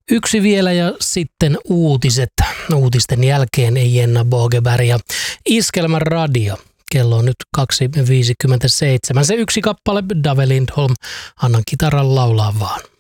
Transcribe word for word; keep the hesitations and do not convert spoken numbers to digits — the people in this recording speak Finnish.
Yksi vielä ja sitten uutiset. Uutisten jälkeen Jenna Bogeberg ja Iskelmän radio. Kello on nyt kaksi viisikymmentäseitsemän. Se yksi kappale, Dave Lindholm, annan kitaran laulaa vaan.